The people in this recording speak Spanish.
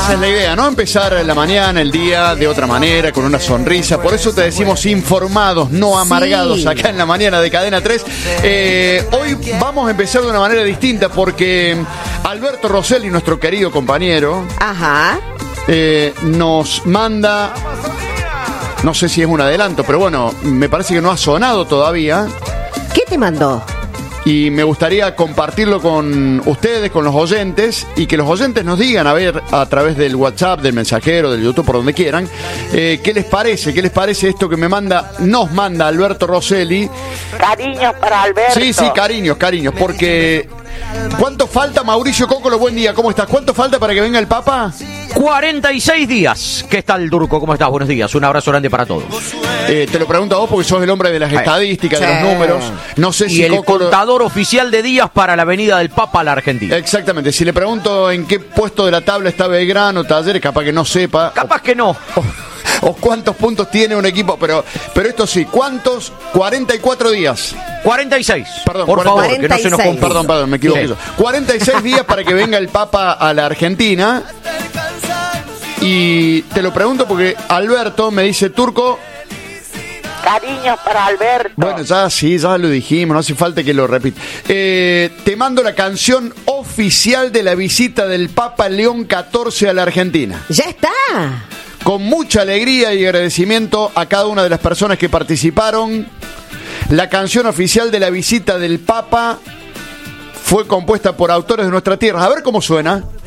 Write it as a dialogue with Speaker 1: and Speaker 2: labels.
Speaker 1: Esa es la idea, ¿no? Empezar la mañana, el día de otra manera, con una sonrisa. Por eso te decimos informados, no amargados, acá en la mañana de Cadena 3. Hoy vamos a empezar de una manera distinta porque Alberto Rosselli, nuestro querido compañero, nos manda, no sé si es un adelanto, pero bueno, me parece que no ha sonado todavía.
Speaker 2: ¿Qué te mandó?
Speaker 1: Y me gustaría compartirlo con ustedes, con los oyentes, y que los oyentes nos digan, a ver, a través del WhatsApp, del mensajero, del YouTube, por donde quieran, qué les parece esto que nos manda Alberto Rosselli.
Speaker 3: Cariños para Alberto.
Speaker 1: Sí, cariños, porque... ¿Cuánto falta, Mauricio Cócolo? Buen día, ¿cómo estás? ¿Cuánto falta para que venga el Papa?
Speaker 4: 46 días. ¿Qué tal, Durco? ¿Cómo estás? Buenos días. Un abrazo grande para todos.
Speaker 1: Te lo pregunto a vos porque sos el hombre de las estadísticas, de los números. No sé si
Speaker 4: el
Speaker 1: Cócolo...
Speaker 4: contador oficial de días para la venida del Papa a la Argentina.
Speaker 1: Exactamente. Si le pregunto en qué puesto de la tabla está Belgrano, Talleres, capaz que no sepa.
Speaker 4: Capaz que no.
Speaker 1: O cuántos puntos tiene un equipo, pero esto sí, ¿cuántos? 44 días.
Speaker 4: 46.
Speaker 1: Perdón,
Speaker 4: por
Speaker 1: 40,
Speaker 4: favor,
Speaker 2: 46.
Speaker 4: que no se nos confunda.
Speaker 1: Perdón, me equivoqué. Sí. 46 días para que venga el Papa a la Argentina. Y te lo pregunto porque Alberto me dice, Turco...
Speaker 3: Cariños para Alberto.
Speaker 1: Bueno, ya lo dijimos, no hace falta que lo repita. Te mando la canción oficial de la visita del Papa León XIV a la Argentina.
Speaker 2: ¡Ya está!
Speaker 1: Con mucha alegría y agradecimiento a cada una de las personas que participaron. La canción oficial de la visita del Papa fue compuesta por autores de nuestra tierra. A ver cómo suena.